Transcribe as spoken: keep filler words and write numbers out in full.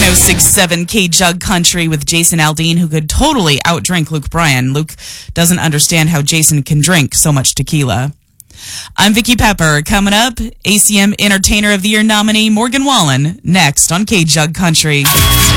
oh six point seven K Jug Country with Jason Aldean, who could totally outdrink Luke Bryan. Luke doesn't understand how Jason can drink so much tequila. I'm Vicky Pepper. Coming up, A C M Entertainer of the Year nominee Morgan Wallen, next on K Jug Country.